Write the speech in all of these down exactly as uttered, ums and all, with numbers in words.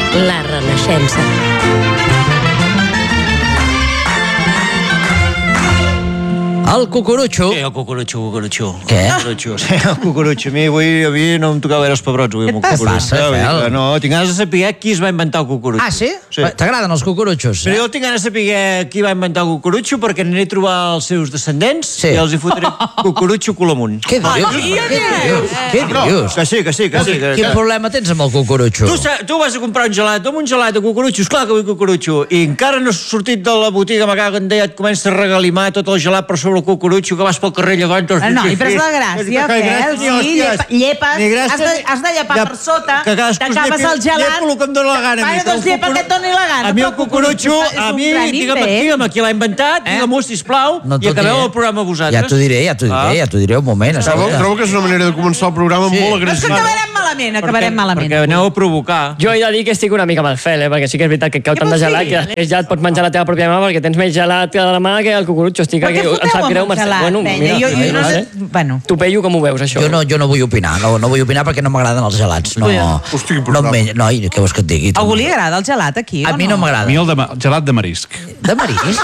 La Renaixença. El cucurutxo. Què, el cucurutxo, cucurutxo? Què? Cucurutxo, sí, el cucurutxo. A mi avui, avui no em tocava veure els pebrots. Avui, Què et passa, Fel? No, tinc ganes de saber qui es va inventar el cucurutxo. Ah, sí? Sí. T'agraden els cucurutxos? Però jo tinc ganes de saber qui va inventar el cucurutxo perquè aniré a trobar els seus descendents Sí. i els hi fotré cucurutxo cul amunt. Què dius? Què dius? Què dius? Que sí, que sí, que sí. Que, Quin que... problema tens amb el cucurutxo? Tu, sa- tu vas a comprar un gelat, amb un gelat de cucurutxo, esclar que vull cucurutxo, i encara no has sortit de la botiga, me cago en Déu, et comença a regalimar tot el gelat per sobre el cucurutxo, que vas pel carrer llegant... Ah, no, i pres la gràcia, Fel, sí, llepa- llepes, has de, has de llepar per sota, t'acabes el gelat... Llepo el que em dóna la gana. Bueno, doncs llepa que et doni la gana. A mi el però cucurutxo, és un a mi, gran digue'm, invent. digue'm qui l'ha inventat, Eh? digue-m'ho, sisplau, No i t'ho acabeu diré. el programa vosaltres. Ja t'ho diré, ja t'ho diré, Ah. ja t'ho diré un moment. Trobo, escolta. trobo que és una manera de començar el programa Sí. molt Però és que agressiva. acabarem malament, acabarem malament. Perquè aneu a provocar. Jo he de dir que estic una mica amb el Fel, eh? Perquè sí que és veritat que et cau Què tant de vols gelat dir? que després ja et pots menjar la teva pròpia mà perquè tens més gelat que de la mà que el cucurutxo. Estic Per què aquí, em foteu sap amb greu, el Mercè. gelat, Bueno, penya? mira, Jo- jo mira, no sé- eh? bueno. Tu, Peyu, com ho veus, això? Jo no, jo no vull opinar, no, no vull opinar perquè no m'agraden els gelats. No, Hosti, quin no em programa. menjo, noi, què vols que et digui? tu? Algú li agrada el gelat aquí? A o mi no A m'agrada. mi el, de, el gelat de marisc. De marisc?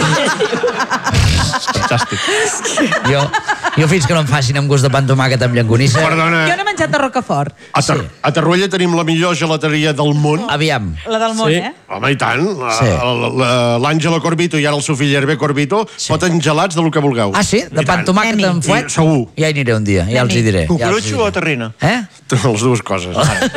Fantàstic. Jo, jo fins que no em facin amb gust de pa amb tomàquet amb llangonissa... Perdona, Jo no he menjat de Rocafort, a, Tar a Tarruella tenim la millor gelateria del món. Aviam. la del món, Sí. eh? Home, i tant. La- Sí. la- la- L'Àngela Corbito i ara el seu fill Hervé Corbito foten gelats del que vulgueu. Ah, sí? De I pa tant. amb tomàquet Anem-hi. amb fuet? I segur. Ja hi aniré un dia, ja els hi diré. Ja els hi Cucurutxo o diré. terrina? Eh? Les dues coses.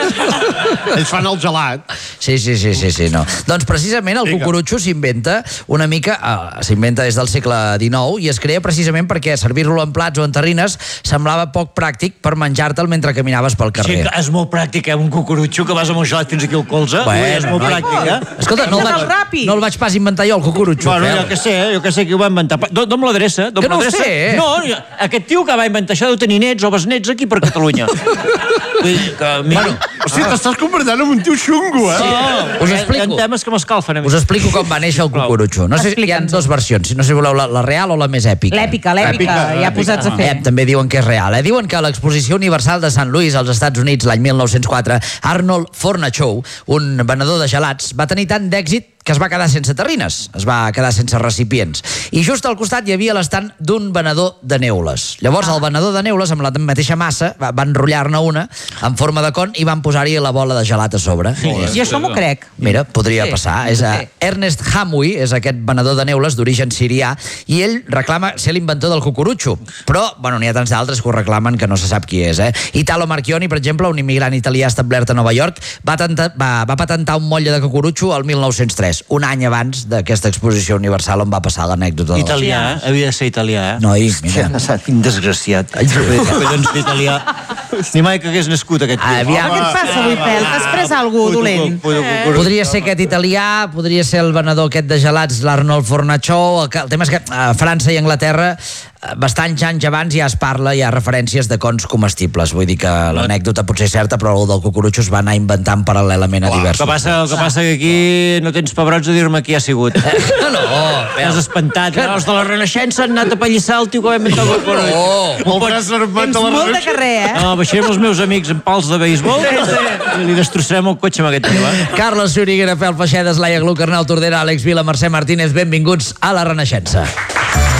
Ells fan el gelat. Sí, sí, sí, sí, sí, no. Doncs precisament el Vinga. cucurutxo s'inventa una mica, eh, s'inventa des del segle dinou i es crea precisament perquè servir-lo en plats o en terrines semblava poc pràctic per menjar-te'l mentre caminaves pel Sí, carrer. que és molt pràctic, eh? Un cucurutxo que vas amb un gelat fins aquí al colze. Ui, és molt noi. pràctic, eh? Escolta, no el, Fes-el vaig, ràpid. no el vaig pas inventar jo, el cucurutxo. Bueno, Fel. jo que sé, jo que sé qui ho va inventar. Pa- do- Dó'm l'adreça, dó'm Que no ho l'adreça. sé, eh? No, jo- aquest tio que va inventar això deu tenir nets o besnets aquí per Catalunya. Vull dir que... Mi... Bueno, hòstia, t'estàs convertant en un tio xungo, eh? no, Us hi ha- explico. Hi ha temes que m'escalfen a mi. Us explico com va néixer el cucurutxo. No sé, hi ha dues versions, no sé si voleu la, la real o la més èpica. L'èpica, l'èpica, ja posats a fer. Eh, també diuen que és real. Eh? Diuen que a l'Exposició Universal de Sant Louis, als Estats Units, l'any mil nou-cents quatre, Arnold Fornachow, un venedor de gelats, va tenir tant d'èxit que es va quedar sense terrines, es va quedar sense recipients. I just al costat hi havia l'estant d'un venedor de neules. Llavors el venedor de neules, amb la mateixa massa, va, va enrotllar-ne una en forma de con i van posar-hi la bola de gelat a sobre. I això m'ho crec. Mira, podria Sí. passar. És a Sí. Ernest Hamwi, és aquest venedor de neules d'origen sirià, i ell reclama ser l'inventor del cucurutxo. Però, bueno, n'hi ha tants d'altres que ho reclamen que no se sap qui és, eh? Italo Marchioni, per exemple, un immigrant italià establert a Nova York, va, tenta, va, va patentar un motlle de cucurutxo el mil nou-cents tres, un any abans d'aquesta exposició universal on va passar l'anècdota. de la- Italià, eh? Havia de ser italià, eh? Noi, mira. Quin desgraciat. Collons d'italià. Ni mai que hagués nascut aquest tio. Aviam. Què et passa avui, Fel? T'has pres algú dolent? Podria ser aquest italià, podria ser el venedor aquest de gelats, l'Arnold Fornachow. El, que- el tema és que a França i Anglaterra, eh, bastants anys abans ja es parla, hi ha referències de cons comestibles. Vull dir que l'anècdota potser és certa, però el del cucurutxo es va anar inventant paral·lelament a El diversos. que passa, el que passa que aquí no tens pebrots de dir-me qui ha sigut. No, no, T'has espantat. No, els de la Renaixença han anat a pallissar el tio que va inventar el cucurutxo. no. El braç armat Tens de la molt de Renaixença. carrer, eh? No, baixarem els meus amics en pals de beisbol i li destrossarem el cotxe amb aquest tio, eh? Carles Xuriguera, Fel Feixedes, Laia Gluck, Arnau Tordera, Àlex Vila, Mercè Martínez, benvinguts a la Renaixença.